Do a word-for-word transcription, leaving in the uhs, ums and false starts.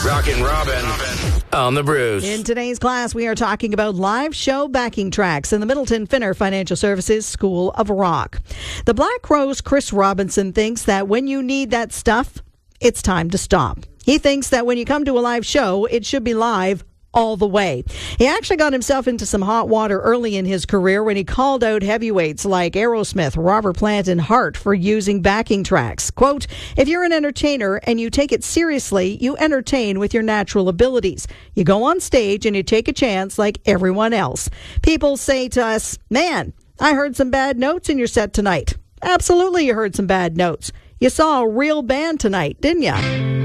Rockin' Robin on the Bruce. In today's class, we are talking about live show backing tracks in the Middleton Finner Financial Services School of Rock. The Black Crowes' Chris Robinson thinks that when you need that stuff, it's time to stop. He thinks that when you come to a live show, it should be live all the way. He actually got himself into some hot water early in his career when he called out heavyweights like Aerosmith, Robert Plant, and Hart for using backing tracks. Quote, if you're an entertainer and you take it seriously, you entertain with your natural abilities. You go on stage and you take a chance like everyone else. People say to us, man, I heard some bad notes in your set tonight. Absolutely, you heard some bad notes. You saw a real band tonight, didn't you?